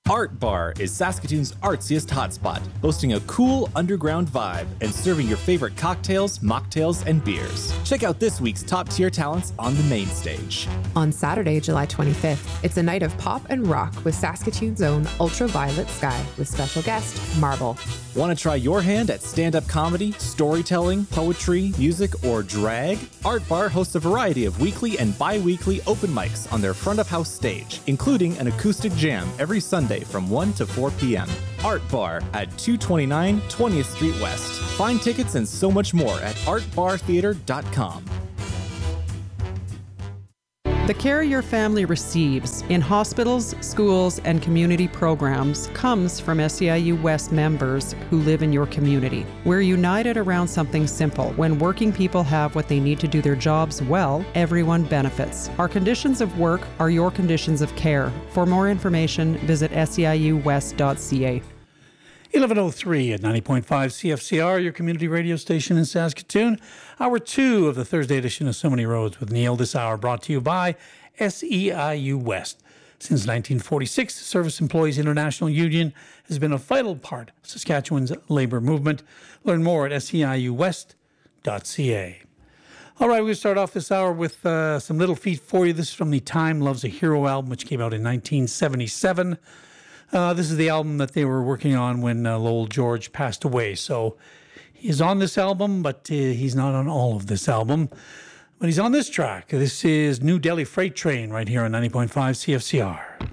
Art Bar is Saskatoon's artsiest hotspot, boasting a cool underground vibe and serving your favorite cocktails, mocktails, and beers. Check out this week's top-tier talents on the main stage. On Saturday, July 25th, it's a night of pop and rock with Saskatoon's own Ultraviolet Sky with special guest Marble. Want to try your hand at stand-up comedy, storytelling, poetry, music, or drag? Art Bar hosts a variety of weekly and bi-weekly open mics on their front-of-house stage, including an acoustic jam every Sunday from 1 to 4 p.m. Art Bar at 229 20th Street West. Find tickets and so much more at artbartheater.com. The care your family receives in hospitals, schools, and community programs comes from SEIU West members who live in your community. We're united around something simple. When working people have what they need to do their jobs well, everyone benefits. Our conditions of work are your conditions of care. For more information, visit seiuwest.ca. 11:03 at 90.5 CFCR, your community radio station in Saskatoon. Hour 2 of the Thursday edition of So Many Roads with Neil. This hour brought to you by SEIU West. Since 1946, the Service Employees International Union has been a vital part of Saskatchewan's labour movement. Learn more at seiuwest.ca. All right, we're going to start off this hour with some Little Feat for you. This is from the Time Loves a Hero album, which came out in 1977. This is the album that they were working on when Lowell George passed away. So he's on this album, but he's not on all of this album. But he's on this track. This is New Delhi Freight Train right here on 90.5 CFCR.